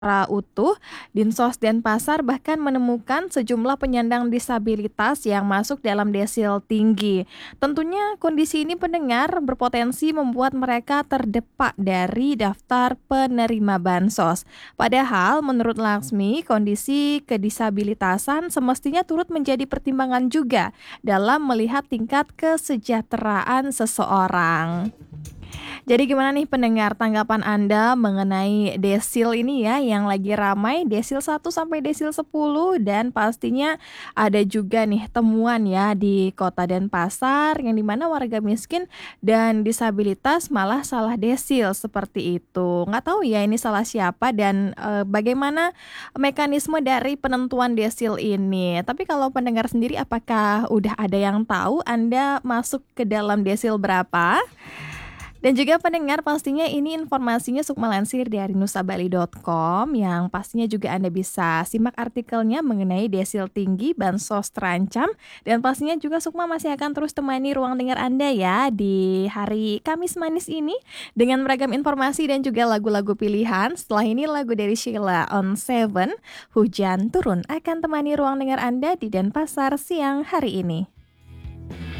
Secara utuh, Dinsos Denpasar bahkan menemukan sejumlah penyandang disabilitas yang masuk dalam desil tinggi. Tentunya kondisi ini pendengar berpotensi membuat mereka terdepak dari daftar penerima bansos. Padahal menurut Laksmi, kondisi kedisabilitasan semestinya turut menjadi pertimbangan juga dalam melihat tingkat kesejahteraan seseorang. Jadi gimana nih pendengar tanggapan Anda mengenai desil ini ya yang lagi ramai desil 1 sampai desil 10 dan pastinya ada juga nih temuan ya di Kota Denpasar yang dimana warga miskin dan disabilitas malah salah desil seperti itu. Nggak tahu ya ini salah siapa dan bagaimana mekanisme dari penentuan desil ini. Tapi kalau pendengar sendiri apakah udah ada yang tahu Anda masuk ke dalam desil berapa? Dan juga pendengar pastinya ini informasinya Sukma lansir dari nusa.bali.com yang pastinya juga Anda bisa simak artikelnya mengenai desil tinggi bansos terancam dan pastinya juga Sukma masih akan terus temani ruang dengar Anda ya di hari Kamis manis ini dengan beragam informasi dan juga lagu-lagu pilihan. Setelah ini lagu dari Sheila on Seven, Hujan Turun akan temani ruang dengar Anda di Denpasar siang hari ini.